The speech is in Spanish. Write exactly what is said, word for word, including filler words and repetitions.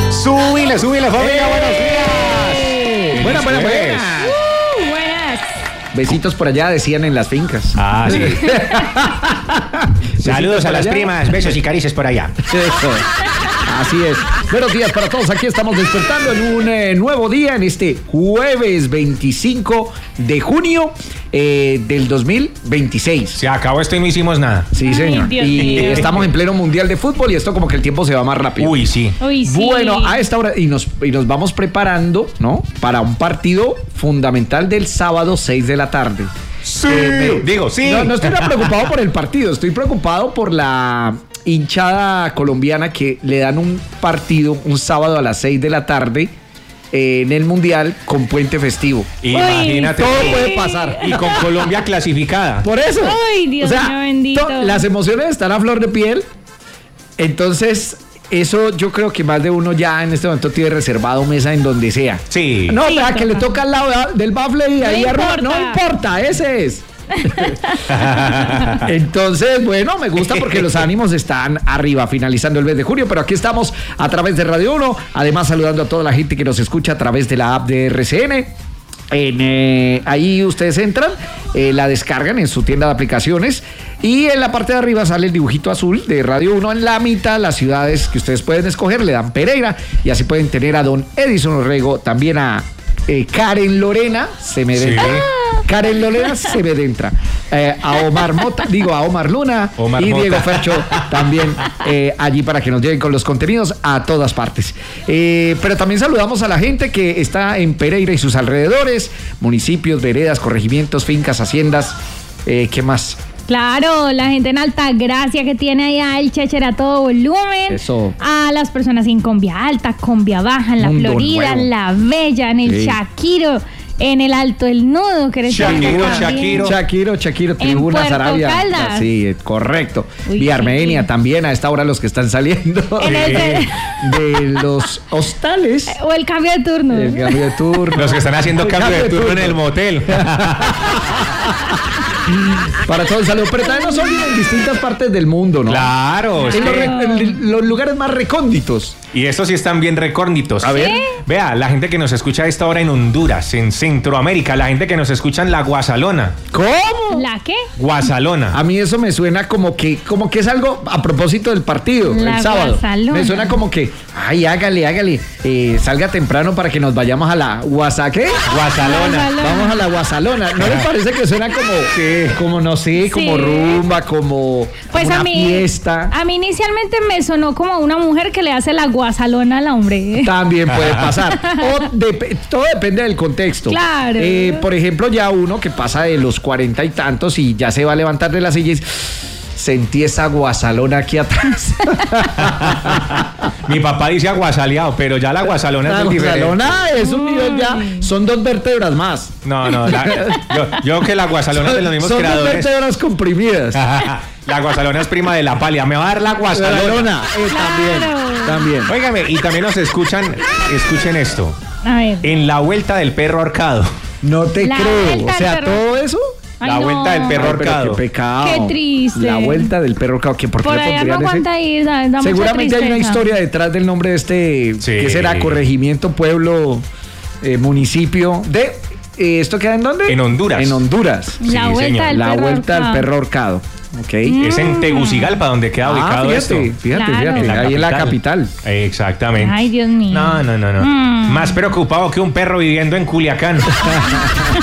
Súbile, súbile, familia, buenos días. Buenas, buenas, buenas. Uh, buenas. Besitos por allá, decían en las fincas. Ah, sí. Saludos a las allá. primas, besos y caricias por allá. Eso. Así es. Buenos días para todos. Aquí estamos despertando en un eh, nuevo día, en este jueves veinticinco de junio eh, del dos mil veintiséis. Se acabó esto y no hicimos nada. Sí, Ay, señor. Dios y mío. estamos en pleno mundial de fútbol y esto como que el tiempo se va más rápido. Uy, sí. Uy, sí. Bueno, a esta hora, y nos, y nos vamos preparando, ¿no? Para un partido fundamental del sábado seis de la tarde. Sí. Eh, me- Digo, sí. No, no estoy preocupado por el partido, estoy preocupado por la hinchada colombiana que le dan un partido un sábado a las seis de la tarde eh, en el Mundial con puente festivo. Imagínate. Todo Sí. puede pasar. Y con Colombia clasificada. Por eso. Ay, Dios mío bendito. to- las emociones están a flor de piel. Entonces, eso yo creo que más de uno ya en este momento tiene reservado mesa en donde sea. Sí. No, Sí, vea que le toca. toca al lado del bafle y No ahí arriba. importa. No importa, ese es. Entonces, bueno, me gusta porque los ánimos están arriba, finalizando el mes de junio, pero aquí estamos a través de Radio uno, además saludando a toda la gente que nos escucha a través de la app de R C N. En, eh, ahí ustedes entran, eh, la descargan en su tienda de aplicaciones y en la parte de arriba sale el dibujito azul de Radio uno. En la mitad, las ciudades que ustedes pueden escoger le dan Pereira y así pueden tener a don Edison Orrego, también a eh, Karen Lorena, se me Sí. entra. Karen Lorena se me entra. Eh, a Omar Mota, digo a Omar Luna Omar y Mota. Diego Fercho también eh, allí para que nos lleguen con los contenidos a todas partes. Eh, pero también saludamos a la gente que está en Pereira y sus alrededores, municipios, veredas, corregimientos, fincas, haciendas. Eh, ¿Qué más? Claro, la gente en Altagracia que tiene allá el Chéchera a todo volumen. Eso. A las personas en Combia Alta, Combia Baja, en la Mundo Florida, Nuevo. en la Bella, en el Sí. Shakiro, en el Alto del Nudo, que eres Shakiro, también. Shakiro. Shakiro, Shakiro, Tribuna Puerto Sarabia. Caldas. Sí, eh, correcto. Uy, Vía Armenia sí. también, a esta hora los que están saliendo En el- de, de los hostales. O el cambio de turno. El cambio de turno. Los que están haciendo El cambio de turno en el motel. Para todos, saludos. Pero también nos oyen en distintas partes del mundo, ¿no? Claro. es En los, que- re- en los lugares más recónditos. Y estos sí están bien recónditos. A ver. ¿Sí? Vea, la gente que nos escucha a esta hora en Honduras, en Centroamérica, la gente que nos escucha en la Guasalona. ¿Cómo? ¿La qué? Guasalona. A mí eso me suena como que, como que es algo a propósito del partido, La el sábado. Guasalona. Me suena como que, ay, hágale, hágale, eh, salga temprano para que nos vayamos a la Guasa, ¿qué? Guasalona. Guasalona. Vamos a la Guasalona. ¿No les parece que suena como, como no sé, como Sí. rumba, como, Pues como a una mí, fiesta? a mí inicialmente me sonó como una mujer que le hace la guasalona al hombre. También puede pasar. O dep- todo depende del contexto. Claro. Eh, por ejemplo, ya uno que pasa de los cuarenta y tantos y ya se va a levantar de la silla y dice, sentí esa guasalona aquí atrás. Mi papá dice aguasaleado, pero ya la Guasalona La es muy diferente. guasalona es un nivel ya, son dos vértebras más. No, no, la- yo, yo creo que la Guasalona es de los mismos son dos creadores. vértebras comprimidas. La Guasalona es prima de la palia. Me va a dar la Guasalona. Guasalona, eh, Claro. también, también. Óigame, y también nos escuchan, escuchen esto. A ver. En la vuelta del perro ahorcado. No te La creo. vuelta O del sea, perro. todo eso. Ay, La no. vuelta del perro Ay, pero ahorcado. qué pecado. Qué triste. La vuelta del perro ahorcado. ¿Qué, ¿Por qué Por le allá no pondrían ese? aguanta ir, da, da mucha Seguramente hay una tristeza. historia detrás del nombre de este, Sí. ¿qué será? Corregimiento, pueblo, eh, municipio de... eh, ¿Esto queda en dónde? En Honduras. En Honduras. La Sí, vuelta señor. del La perro vuelta del ahorcado. perro ahorcado. Ok. Es en Tegucigalpa donde queda Ah, ubicado fíjate, esto. fíjate, Claro. fíjate. Ahí en la capital. Exactamente. Ay, Dios mío. No, no, no, no. Mm. Más preocupado que un perro viviendo en Culiacán.